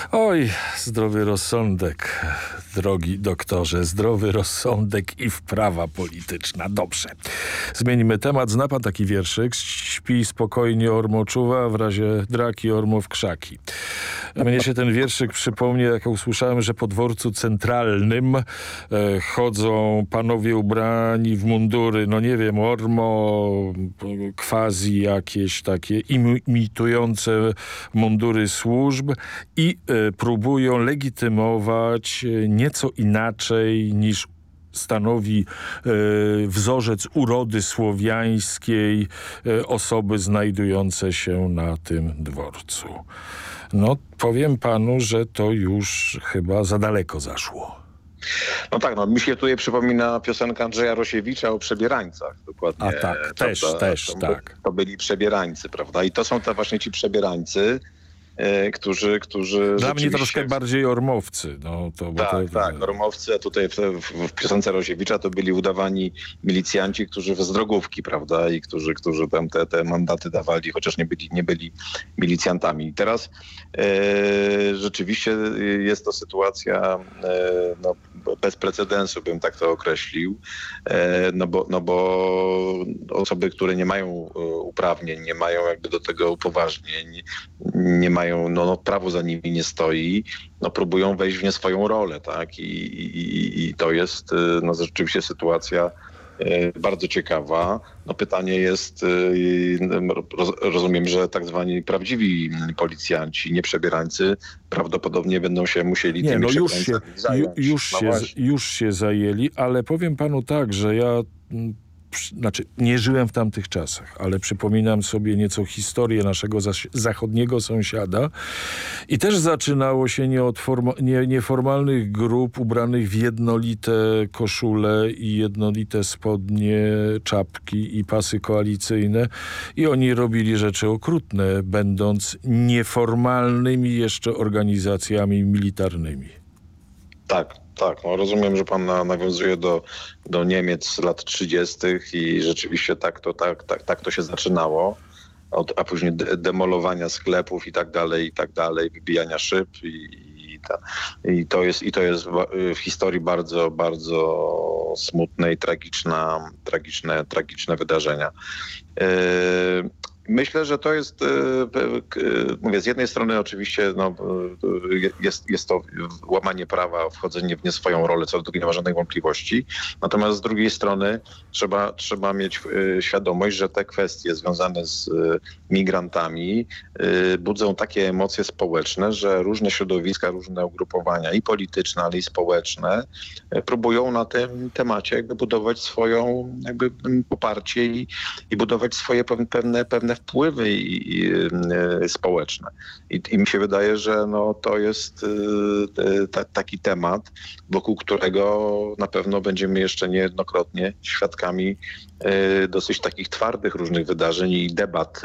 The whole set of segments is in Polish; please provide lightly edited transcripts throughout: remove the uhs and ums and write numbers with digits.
Oj, zdrowy rozsądek, drogi doktorze, zdrowy rozsądek i wprawa polityczna. Dobrze. Zmienimy temat. Zna pan taki wierszyk? Śpi spokojnie, ormo czuwa, w razie draki ormo w krzaki. Mnie się ten wierszyk przypomniał, jak usłyszałem, że po dworcu centralnym chodzą panowie ubrani w mundury, no nie wiem, ormo, quasi jakieś takie imitujące mundury służb i próbują legitymować nieco inaczej niż stanowi wzorzec urody słowiańskiej osoby znajdujące się na tym dworcu. No, powiem panu, że to już chyba za daleko zaszło. No tak, no mi się tutaj przypomina piosenka Andrzeja Rosiewicza o przebierańcach. Dokładnie. A tak, tak. To byli przebierańcy, prawda? I to są te właśnie ci przebierańcy, którzy Dla mnie troszkę bardziej ormowcy. No, tak, ormowcy, a tutaj w piosence Rosiewicza to byli udawani milicjanci, którzy z drogówki, prawda? I którzy tam te mandaty dawali, chociaż nie byli milicjantami. I teraz rzeczywiście jest to sytuacja bez precedensu, bym tak to określił. No bo osoby, które nie mają uprawnień, nie mają jakby do tego upoważnień, nie mają, prawo za nimi nie stoi, próbują wejść w nie swoją rolę, tak? I to jest rzeczywiście sytuacja bardzo ciekawa. Pytanie jest, rozumiem, że tak zwani prawdziwi policjanci, nie przebierańcy, prawdopodobnie będą się musieli tymi przebierańcami zająć. Już się zajęli, ale powiem panu tak, że ja nie żyłem w tamtych czasach, ale przypominam sobie nieco historię naszego zachodniego sąsiada i też zaczynało się nie od nieformalnych grup ubranych w jednolite koszule i jednolite spodnie, czapki i pasy koalicyjne i oni robili rzeczy okrutne, będąc nieformalnymi jeszcze organizacjami militarnymi. Tak, rozumiem, że pan nawiązuje do Niemiec z lat 30. i rzeczywiście tak to się zaczynało. A później demolowania sklepów i tak dalej, wybijania szyb i to jest w historii bardzo, bardzo smutne i tragiczne wydarzenia. Myślę, że to jest, mówię, z jednej strony oczywiście jest to łamanie prawa, wchodzenie w nie swoją rolę, co do tego nie ma żadnej wątpliwości. Natomiast z drugiej strony trzeba mieć świadomość, że te kwestie związane z migrantami budzą takie emocje społeczne, że różne środowiska, różne ugrupowania i polityczne, ale i społeczne próbują na tym temacie jakby budować swoją jakby poparcie i budować swoje pewne wpływy społeczne. I mi się wydaje, że to jest taki temat, wokół którego na pewno będziemy jeszcze niejednokrotnie świadkami dosyć takich twardych różnych wydarzeń i debat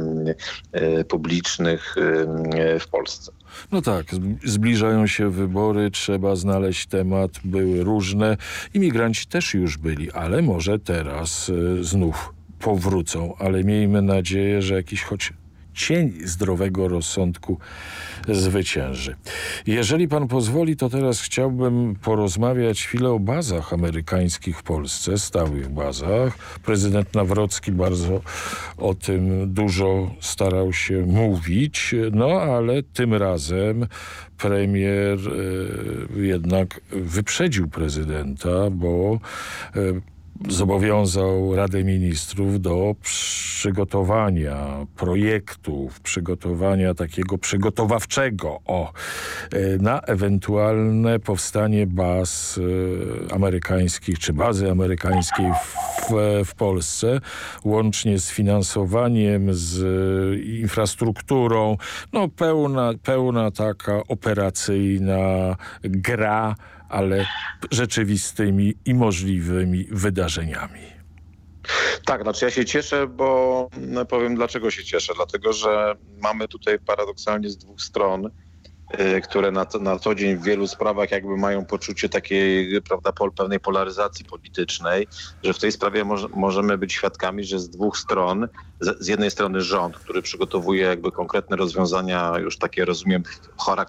publicznych w Polsce. No tak, zbliżają się wybory, trzeba znaleźć temat, były różne. Imigranci też już byli, ale może teraz znów powrócą, ale miejmy nadzieję, że jakiś choć cień zdrowego rozsądku zwycięży. Jeżeli pan pozwoli, to teraz chciałbym porozmawiać chwilę o bazach amerykańskich w Polsce, stałych bazach. Prezydent Nawrocki bardzo o tym dużo starał się mówić, ale tym razem premier jednak wyprzedził prezydenta, bo zobowiązał Radę Ministrów do przygotowania projektów, przygotowania takiego przygotowawczego na ewentualne powstanie baz amerykańskich czy bazy amerykańskiej w Polsce, łącznie z finansowaniem, z infrastrukturą, pełna taka operacyjna gra, ale rzeczywistymi i możliwymi wydarzeniami. Tak, ja się cieszę, bo powiem dlaczego się cieszę. Dlatego, że mamy tutaj paradoksalnie z dwóch stron, które na co dzień w wielu sprawach jakby mają poczucie takiej, prawda, pewnej polaryzacji politycznej, że w tej sprawie możemy być świadkami, że z dwóch stron, z jednej strony rząd, który przygotowuje jakby konkretne rozwiązania, już takie rozumiem